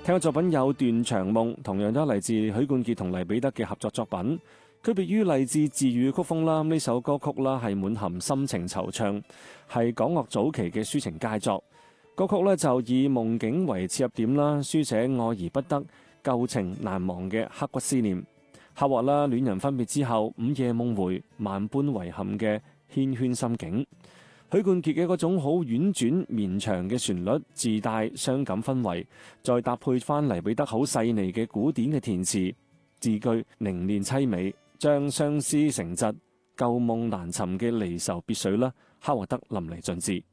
聽嘅作品有《斷腸夢》，同樣都係嚟自許冠傑同黎彼得嘅合作作品。區別於勵志治愈曲風啦，呢首歌曲啦係滿含深情惆悵，係港樂早期嘅抒情佳作。歌曲咧就以夢境為切入點啦，書寫愛而不得、舊情難忘嘅刻骨思念，刻畫啦戀人分別之後午夜夢回、萬般遺憾嘅繾綣心境。許冠傑嘅嗰種好婉轉綿長嘅旋律，自帶傷感氛圍，再搭配翻黎彼得好細膩嘅古典嘅填詞，字句凝練凄美，將相思成疾、舊夢難尋嘅離愁別緒啦，刻畫得淋漓盡致。